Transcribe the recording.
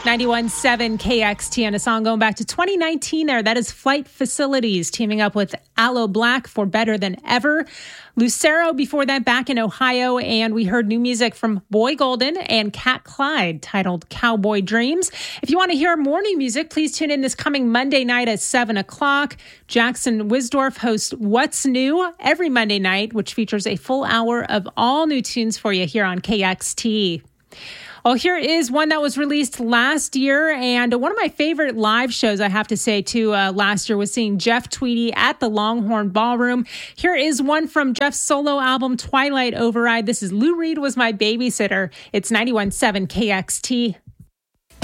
91.7 KXT, and a song going back to 2019 there. That is Flight Facilities teaming up with Aloe Blacc for Better Than Ever. Lucero before that back in Ohio, and we heard new music from Boy Golden and Cat Clyde titled Cowboy Dreams. If you want to hear more new music, please tune in this coming Monday night at 7 o'clock. Jackson Wisdorf hosts What's New every Monday night, which features a full hour of all new tunes for you here on KXT. Well, here is one that was released last year, and one of my favorite live shows, I have to say, too, last year was seeing Jeff Tweedy at the Longhorn Ballroom. Here is one from Jeff's solo album, Twilight Override. This is Lou Reed Was My Babysitter. It's 91.7 KXT.